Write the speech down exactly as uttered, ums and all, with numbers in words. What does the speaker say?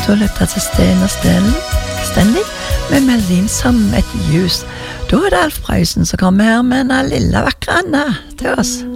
Du lytter til Sten og Sten, Stenley med melodien Som et ljus. Da er det Alf Prøysen som kommer her med en lille vakre Anna til oss.